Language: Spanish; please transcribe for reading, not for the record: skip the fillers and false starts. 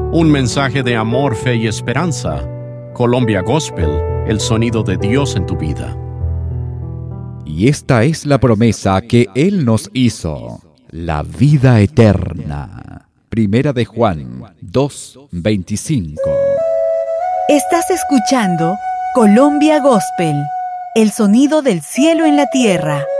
Un mensaje de amor, fe y esperanza. Colombia Gospel, el sonido de Dios en tu vida. Y esta es la promesa que Él nos hizo, la vida eterna. Primera de Juan 2:25. Estás escuchando Colombia Gospel, el sonido del cielo en la tierra.